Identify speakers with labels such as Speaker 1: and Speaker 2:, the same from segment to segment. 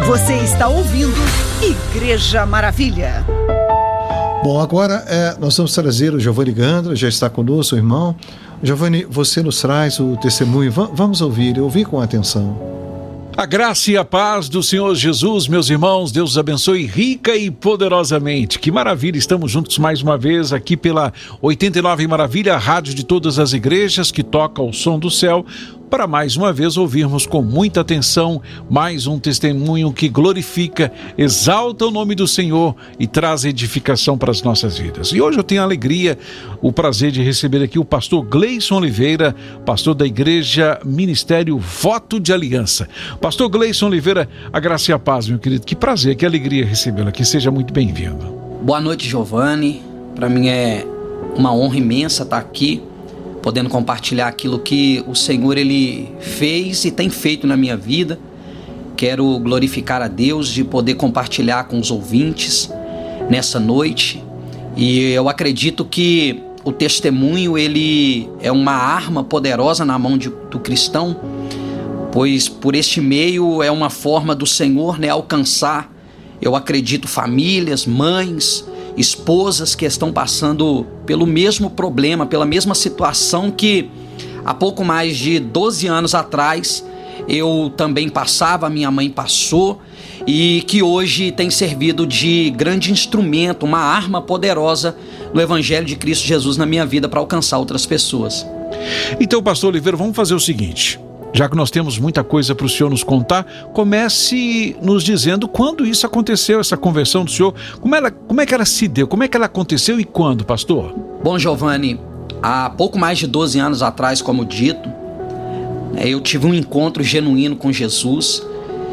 Speaker 1: Você está ouvindo Igreja Maravilha.
Speaker 2: Bom, agora nós vamos trazer o Giovanni Gandra, já está conosco, o irmão. Giovanni, você nos traz o testemunho, vamos ouvir com atenção.
Speaker 3: A graça e a paz do Senhor Jesus, meus irmãos, Deus os abençoe rica e poderosamente. Que maravilha, estamos juntos mais uma vez aqui pela 89 Maravilha, a rádio de todas as igrejas que toca o som do céu, para mais uma vez ouvirmos com muita atenção mais um testemunho que glorifica, exalta o nome do Senhor e traz edificação para as nossas vidas. E hoje eu tenho a alegria, o prazer de receber aqui o pastor Gleison Oliveira, pastor da igreja Ministério Voto de Aliança. Pastor Gleison Oliveira, a graça e a paz, meu querido. Que prazer, que alegria recebê-lo aqui. Seja muito bem-vindo.
Speaker 4: Boa noite, Giovanni. Para mim é uma honra imensa estar aqui, podendo compartilhar aquilo que o Senhor Ele fez e tem feito na minha vida. Quero glorificar a Deus de poder compartilhar com os ouvintes nessa noite. E eu acredito que o testemunho ele é uma arma poderosa na mão do cristão, pois por este meio é uma forma do Senhor, alcançar, eu acredito, famílias, mães, esposas que estão passando pelo mesmo problema, pela mesma situação que há pouco mais de 12 anos atrás eu também passava, a minha mãe passou, e que hoje tem servido de grande instrumento, uma arma poderosa do Evangelho de Cristo Jesus na minha vida para alcançar outras pessoas.
Speaker 3: Então, pastor Oliveira, vamos fazer o seguinte: já que nós temos muita coisa para o senhor nos contar, comece nos dizendo quando isso aconteceu, essa conversão do senhor, como é que ela se deu, como é que ela aconteceu e quando, pastor?
Speaker 4: Bom, Giovanni, há pouco mais de 12 anos atrás, como dito, eu tive um encontro genuíno com Jesus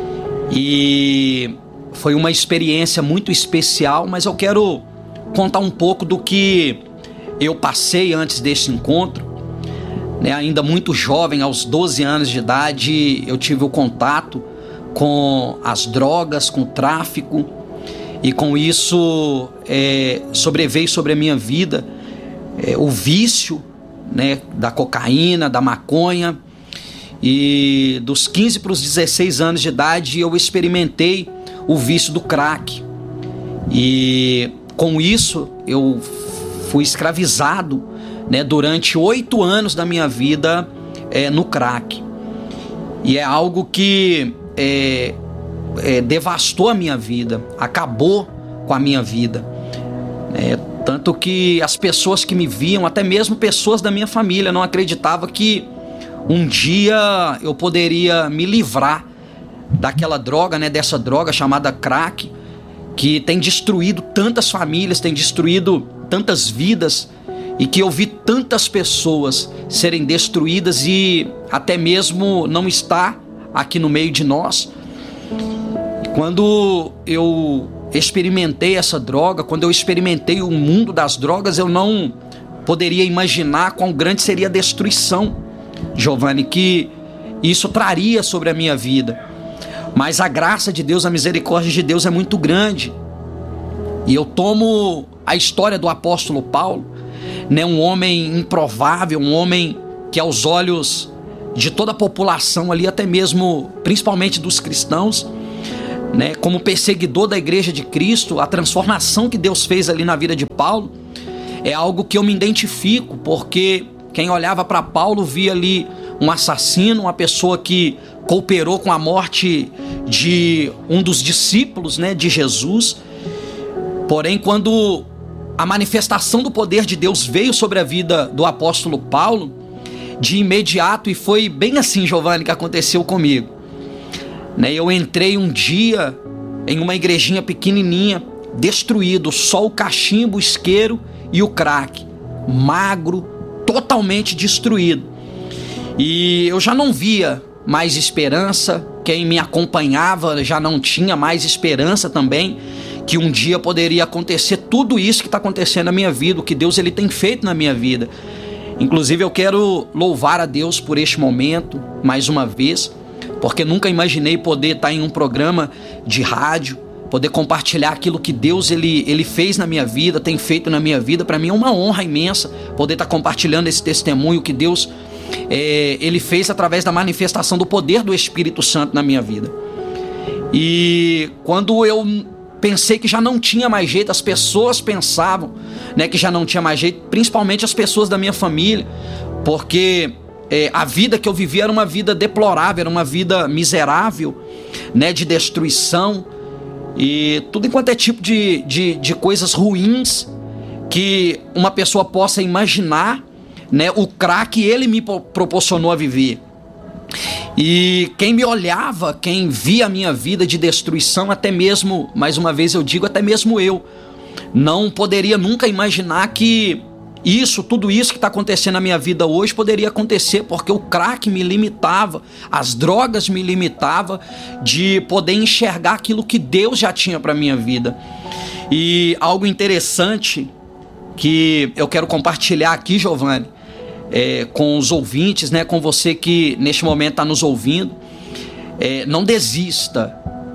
Speaker 4: e foi uma experiência muito especial, mas eu quero contar um pouco do que eu passei antes desse encontro. Ainda muito jovem, aos 12 anos de idade, eu tive o contato com as drogas, com o tráfico, e com isso sobreveio sobre a minha vida o vício da cocaína, da maconha. E dos 15 para os 16 anos de idade eu experimentei o vício do crack, e com isso eu fui escravizado durante 8 anos da minha vida no crack. E é algo que devastou a minha vida, acabou com a minha vida. Tanto que as pessoas que me viam, até mesmo pessoas da minha família, não acreditavam que um dia eu poderia me livrar daquela droga, dessa droga chamada crack, que tem destruído tantas famílias, tem destruído tantas vidas, e que eu vi tantas pessoas serem destruídas e até mesmo não estar aqui no meio de nós. Quando eu experimentei essa droga, quando eu experimentei o mundo das drogas, eu não poderia imaginar quão grande seria a destruição, Giovanni, que isso traria sobre a minha vida. Mas a graça de Deus, a misericórdia de Deus é muito grande. E eu tomo a história do apóstolo Paulo, um homem improvável, um homem que aos olhos de toda a população ali, até mesmo, principalmente dos cristãos, como perseguidor da igreja de Cristo, a transformação que Deus fez ali na vida de Paulo é algo que eu me identifico, porque quem olhava para Paulo via ali um assassino, uma pessoa que cooperou com a morte de um dos discípulos de Jesus. Porém, quando a manifestação do poder de Deus veio sobre a vida do apóstolo Paulo, de imediato, e foi bem assim, Giovanni, que aconteceu comigo. Eu entrei um dia em uma igrejinha pequenininha, destruído, só o cachimbo, o isqueiro e o crack, magro, totalmente destruído. E eu já não via mais esperança, quem me acompanhava já não tinha mais esperança também, que um dia poderia acontecer tudo isso que está acontecendo na minha vida, o que Deus ele tem feito na minha vida. Inclusive eu quero louvar a Deus por este momento, mais uma vez, porque nunca imaginei poder estar em um programa de rádio, poder compartilhar aquilo que Deus ele fez na minha vida, tem feito na minha vida. Para mim é uma honra imensa poder estar compartilhando esse testemunho que Deus ele fez através da manifestação do poder do Espírito Santo na minha vida. E quando eu pensei que já não tinha mais jeito, as pessoas pensavam, né, que já não tinha mais jeito, principalmente as pessoas da minha família, porque a vida que eu vivia era uma vida deplorável, era uma vida miserável, né, de destruição e tudo enquanto é tipo de coisas ruins que uma pessoa possa imaginar, né, o crack ele me proporcionou a viver. E quem me olhava, quem via a minha vida de destruição, até mesmo, mais uma vez eu digo, até mesmo eu, não poderia nunca imaginar que tudo isso que está acontecendo na minha vida hoje poderia acontecer, porque o crack me limitava, as drogas me limitavam de poder enxergar aquilo que Deus já tinha para minha vida. E algo interessante que eu quero compartilhar aqui, Giovanni, com os ouvintes, né, com você que neste momento está nos ouvindo, não desista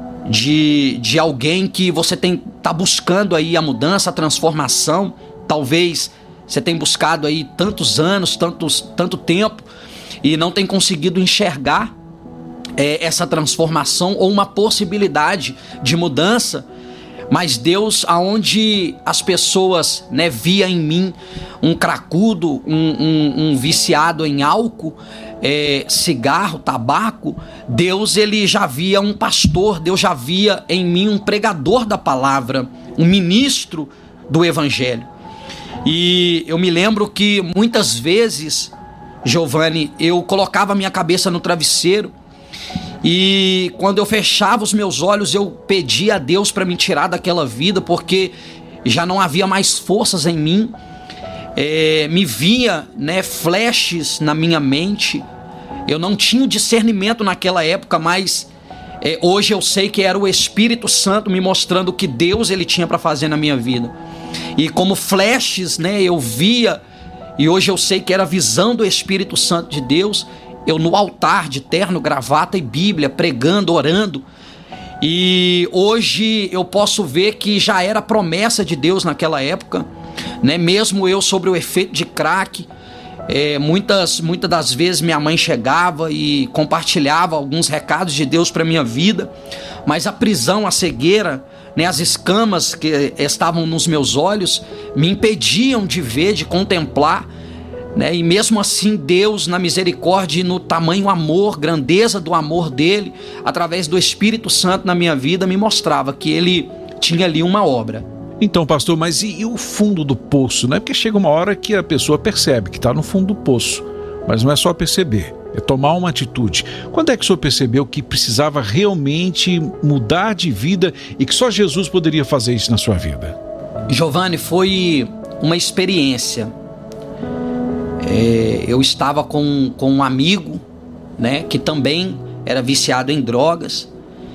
Speaker 4: de alguém que você está buscando aí a mudança, a transformação. Talvez você tenha buscado aí tantos anos, tanto tempo e não tem conseguido enxergar essa transformação ou uma possibilidade de mudança. Mas Deus, aonde as pessoas, né, via em mim um cracudo, um viciado em álcool, cigarro, tabaco, Deus ele já via um pastor, Deus já via em mim um pregador da palavra, um ministro do evangelho. E eu me lembro que muitas vezes, Giovanni, eu colocava minha cabeça no travesseiro e quando eu fechava os meus olhos, eu pedia a Deus para me tirar daquela vida, porque já não havia mais forças em mim. Me via, né, flashes na minha mente. Eu não tinha o discernimento naquela época, mas hoje eu sei que era o Espírito Santo me mostrando o que Deus ele tinha para fazer na minha vida. E como flashes, né, eu via, e hoje eu sei que era a visão do Espírito Santo de Deus, eu no altar de terno, gravata e Bíblia, pregando, orando. E hoje eu posso ver que já era promessa de Deus naquela época, né? Mesmo eu sobre o efeito de crack, muitas das vezes minha mãe chegava e compartilhava alguns recados de Deus para minha vida, mas a prisão, a cegueira, né, as escamas que estavam nos meus olhos me impediam de ver, de contemplar, né? E mesmo assim Deus, na misericórdia e no tamanho amor, grandeza do amor dele, através do Espírito Santo na minha vida, me mostrava que ele tinha ali uma obra.
Speaker 3: Então, pastor, mas e o fundo do poço, né? Porque chega uma hora que a pessoa percebe que está no fundo do poço, mas não é só perceber, é tomar uma atitude. Quando é que o senhor percebeu que precisava realmente mudar de vida e que só Jesus poderia fazer isso na sua vida?
Speaker 4: Giovanni, foi uma experiência. Eu estava com um amigo, né, que também era viciado em drogas,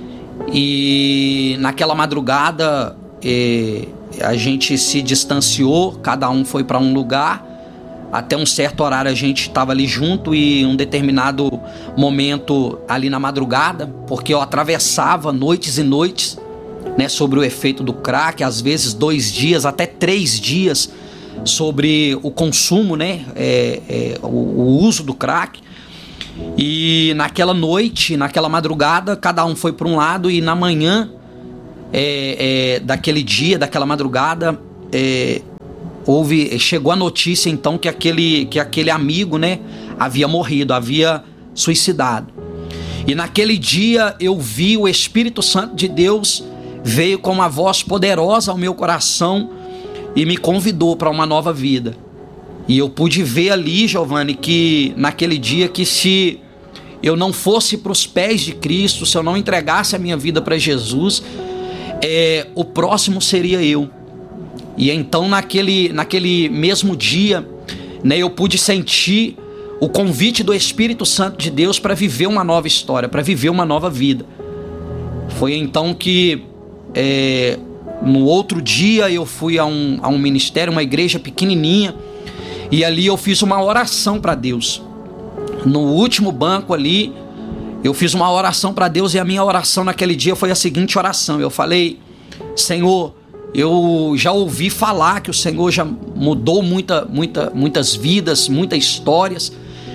Speaker 4: e naquela madrugada a gente se distanciou, cada um foi para um lugar. Até um certo horário a gente estava ali junto, e um determinado momento ali na madrugada, porque eu atravessava noites e noites, né, sobre o efeito do crack, às vezes 2 dias, até 3 dias sobre o consumo, né, o uso do crack. E naquela noite, naquela madrugada, cada um foi para um lado, e na manhã daquele dia, daquela madrugada, chegou a notícia então que aquele amigo, né, havia morrido, havia suicidado. E naquele dia eu vi o Espírito Santo de Deus veio com uma voz poderosa ao meu coração e me convidou para uma nova vida. E eu pude ver ali, Giovanni, que naquele dia, que se eu não fosse para os pés de Cristo, se eu não entregasse a minha vida para Jesus, o próximo seria eu. E então naquele mesmo dia, né, eu pude sentir o convite do Espírito Santo de Deus para viver uma nova história, para viver uma nova vida. Foi então que no outro dia eu fui a um ministério, uma igreja pequenininha, e ali eu fiz uma oração para Deus. No último banco ali, eu fiz uma oração para Deus, e a minha oração naquele dia foi a seguinte oração. Eu falei: Senhor, eu já ouvi falar que o Senhor já mudou muitas vidas, muitas histórias,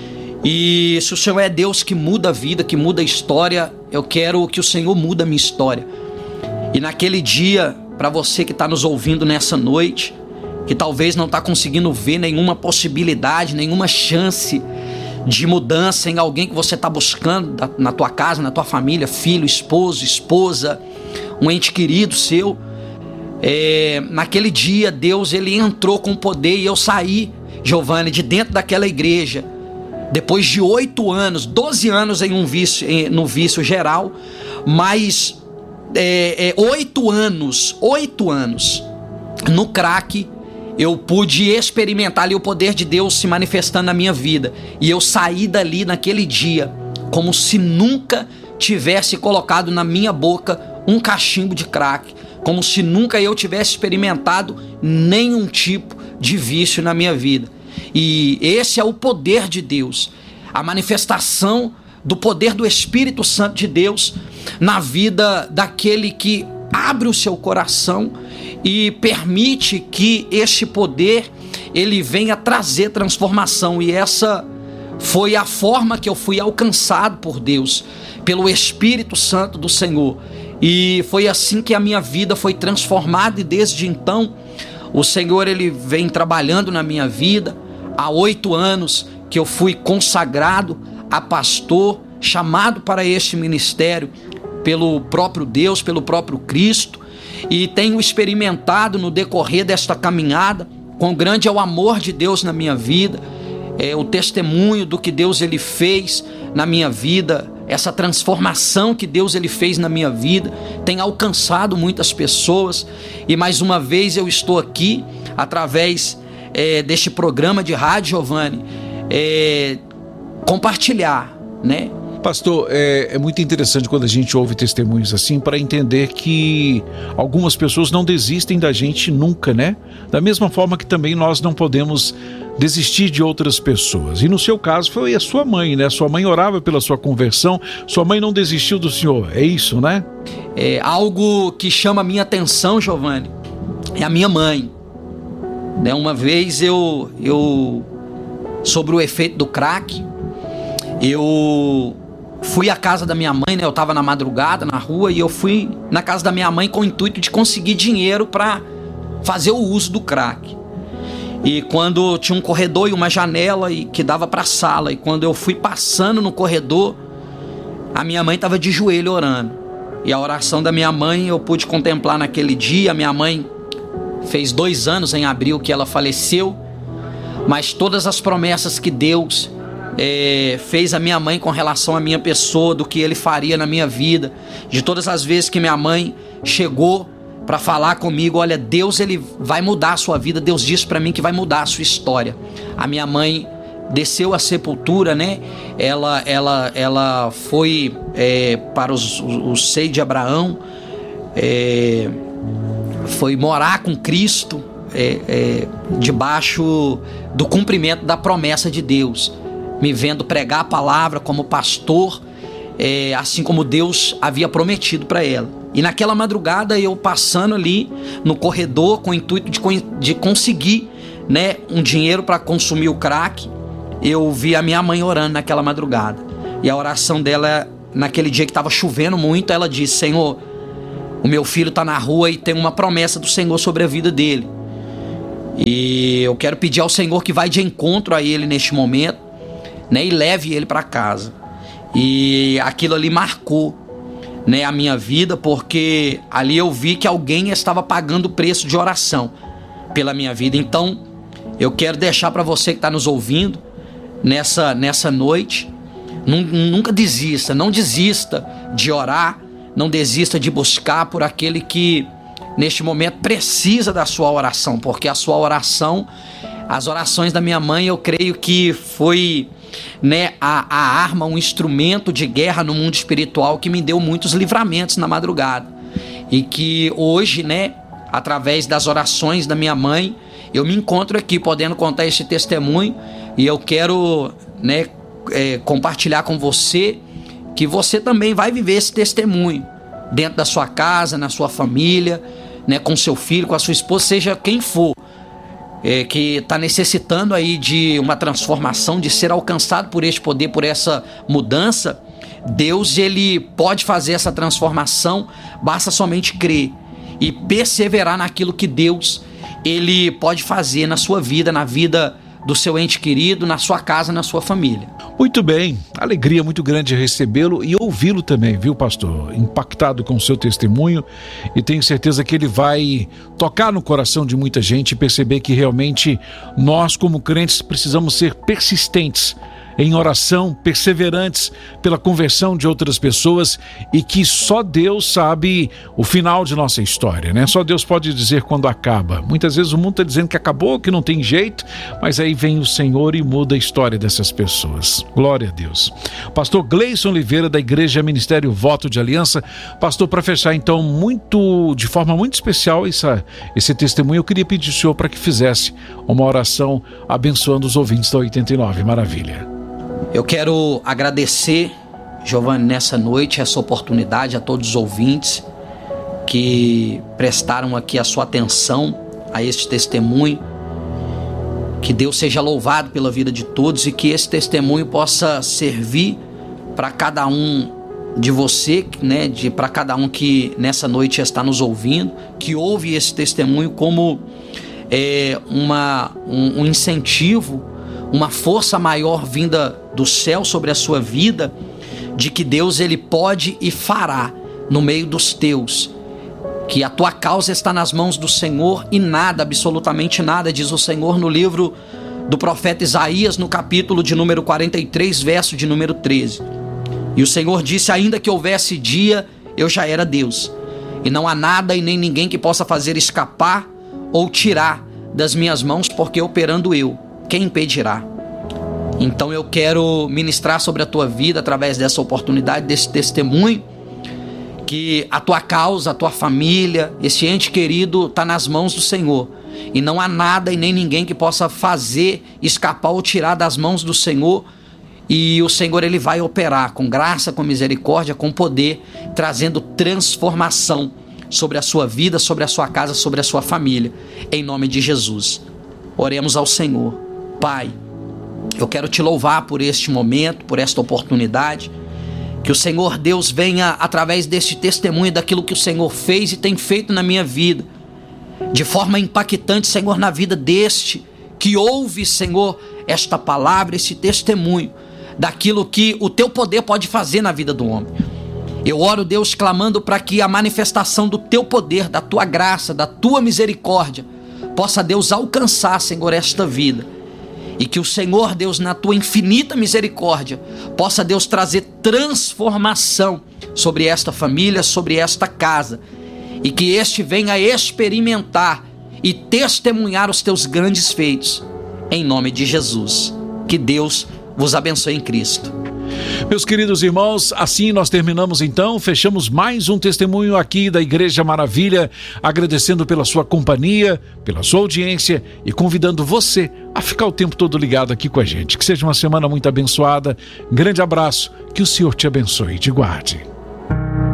Speaker 4: E se o Senhor é Deus que muda a vida, que muda a história, eu quero que o Senhor mude a minha história. E naquele dia, para você que está nos ouvindo nessa noite, que talvez não está conseguindo ver nenhuma possibilidade, nenhuma chance de mudança em alguém que você está buscando na tua casa, na tua família, filho, esposo, esposa, um ente querido seu, naquele dia Deus ele entrou com poder e eu saí, Giovanni, de dentro daquela igreja, depois de 8 anos, 12 anos em no vício geral, mas 8 anos no crack. Eu pude experimentar ali o poder de Deus se manifestando na minha vida. E eu saí dali naquele dia como se nunca tivesse colocado na minha boca um cachimbo de crack. Como se nunca eu tivesse experimentado nenhum tipo de vício na minha vida. E esse é o poder de Deus. A manifestação do poder do Espírito Santo de Deus na vida daquele que abre o seu coração e permite que este poder ele venha trazer transformação. E essa foi a forma que eu fui alcançado por Deus, pelo Espírito Santo do Senhor. E foi assim que a minha vida foi transformada, e desde então o Senhor ele vem trabalhando na minha vida. Há 8 anos que eu fui consagrado a pastor, chamado para este ministério pelo próprio Deus, pelo próprio Cristo. E tenho experimentado no decorrer desta caminhada quão grande é o amor de Deus na minha vida, o testemunho do que Deus ele fez na minha vida, essa transformação que Deus ele fez na minha vida, tem alcançado muitas pessoas. E mais uma vez eu estou aqui através deste programa de rádio, Giovanni, compartilhar, né?
Speaker 3: Pastor, é muito interessante quando a gente ouve testemunhos assim, para entender que algumas pessoas não desistem da gente nunca, né? Da mesma forma que também nós não podemos desistir de outras pessoas. E no seu caso foi a sua mãe, né? Sua mãe orava pela sua conversão, sua mãe não desistiu do senhor, é isso, né?
Speaker 4: Algo que chama a minha atenção, Giovanni, é a minha mãe. Uma vez sobre o efeito do crack, eu fui à casa da minha mãe, né? Eu estava na madrugada, na rua, e eu fui na casa da minha mãe com o intuito de conseguir dinheiro para fazer o uso do crack. E quando tinha um corredor e uma janela que dava para a sala, e quando eu fui passando no corredor, a minha mãe estava de joelho orando. E a oração da minha mãe eu pude contemplar naquele dia. A minha mãe fez 2 anos em abril que ela faleceu, mas todas as promessas que Deus fez a minha mãe com relação à minha pessoa, do que ele faria na minha vida, de todas as vezes que minha mãe chegou para falar comigo, olha, Deus ele vai mudar a sua vida, Deus disse para mim que vai mudar a sua história. A minha mãe desceu à sepultura, né? Ela foi para o seio de Abraão, foi morar com Cristo, debaixo do cumprimento da promessa de Deus, me vendo pregar a palavra como pastor, assim como Deus havia prometido para ela. E naquela madrugada eu passando ali no corredor com o intuito de conseguir, né, um dinheiro para consumir o crack, eu vi a minha mãe orando naquela madrugada. E a oração dela, naquele dia que estava chovendo muito, ela disse: Senhor, o meu filho está na rua e tem uma promessa do Senhor sobre a vida dele. E eu quero pedir ao Senhor que vai de encontro a ele neste momento, né, e leve ele para casa. E aquilo ali marcou, né, a minha vida, porque ali eu vi que alguém estava pagando o preço de oração pela minha vida. Então eu quero deixar para você que está nos ouvindo nessa noite, nunca desista, não desista de orar, não desista de buscar por aquele que neste momento precisa da sua oração, porque a sua oração, as orações da minha mãe, eu creio que foi, né, a arma, um instrumento de guerra no mundo espiritual que me deu muitos livramentos na madrugada. E que hoje, né, através das orações da minha mãe, eu me encontro aqui podendo contar esse testemunho. E eu quero, né, compartilhar com você que você também vai viver esse testemunho dentro da sua casa, na sua família, né, com seu filho, com a sua esposa, seja quem for. que está necessitando aí de uma transformação, de ser alcançado por este poder, por essa mudança, Deus, ele pode fazer essa transformação, basta somente crer e perseverar naquilo que Deus, ele pode fazer na sua vida, na vida do seu ente querido, na sua casa, na sua família.
Speaker 3: Muito bem, alegria muito grande recebê-lo e ouvi-lo também, viu, pastor? Impactado com o seu testemunho, e tenho certeza que ele vai tocar no coração de muita gente e perceber que realmente nós, como crentes, precisamos ser persistentes em oração, perseverantes pela conversão de outras pessoas, e que só Deus sabe o final de nossa história, né? Só Deus pode dizer quando acaba. Muitas vezes o mundo está dizendo que acabou, que não tem jeito, mas aí vem o Senhor e muda a história dessas pessoas. Glória a Deus. Pastor Gleison Oliveira, da Igreja Ministério Voto de Aliança. Pastor, para fechar então, de forma muito especial esse testemunho, eu queria pedir ao senhor para que fizesse uma oração abençoando os ouvintes da 89 Maravilha.
Speaker 4: Eu quero agradecer, Giovanni, nessa noite, essa oportunidade, a todos os ouvintes que prestaram aqui a sua atenção a este testemunho. Que Deus seja louvado pela vida de todos e que esse testemunho possa servir para cada um de você, né, para cada um que nessa noite está nos ouvindo, que ouve esse testemunho como um incentivo, uma força maior vinda do céu sobre a sua vida, de que Deus, ele pode e fará no meio dos teus, que a tua causa está nas mãos do Senhor e nada, absolutamente nada, diz o Senhor no livro do profeta Isaías, no capítulo de número 43, verso de número 13. E o Senhor disse: ainda que houvesse dia, eu já era Deus, e não há nada e nem ninguém que possa fazer escapar ou tirar das minhas mãos, porque operando eu, quem impedirá? Então eu quero ministrar sobre a tua vida, através dessa oportunidade, desse testemunho, que a tua causa, a tua família, esse ente querido está nas mãos do Senhor, e não há nada e nem ninguém que possa fazer escapar ou tirar das mãos do Senhor. E o Senhor, ele vai operar com graça, com misericórdia, com poder, trazendo transformação sobre a sua vida, sobre a sua casa, sobre a sua família, em nome de Jesus. Oremos ao Senhor. Pai, eu quero te louvar por este momento, por esta oportunidade. Que o Senhor Deus venha, através deste testemunho, daquilo que o Senhor fez e tem feito na minha vida, de forma impactante, Senhor, na vida deste que ouve, Senhor, esta palavra, esse testemunho, daquilo que o teu poder pode fazer na vida do homem. Eu oro, Deus, clamando para que a manifestação do teu poder, da tua graça, da tua misericórdia, possa, Deus, alcançar, Senhor, esta vida. E que o Senhor, Deus, na tua infinita misericórdia, possa, Deus, trazer transformação sobre esta família, sobre esta casa. E que este venha experimentar e testemunhar os teus grandes feitos. Em nome de Jesus. Que Deus vos abençoe em Cristo.
Speaker 3: Meus queridos irmãos, assim nós terminamos então, fechamos mais um testemunho aqui da Igreja Maravilha, agradecendo pela sua companhia, pela sua audiência e convidando você a ficar o tempo todo ligado aqui com a gente. Que seja uma semana muito abençoada, grande abraço, que o Senhor te abençoe e te guarde.